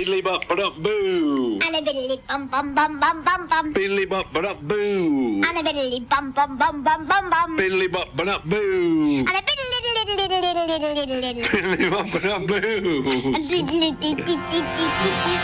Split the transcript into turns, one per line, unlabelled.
Biddly bop ba boo.
And a biddly bum bum bum bum bum bum.
Biddly bop ba boo.
And a biddly bum bum bum bum bum bum.
Biddly bop ba boo.
And a biddly
Biddly bop ba boo.
diddly diddly diddly diddly.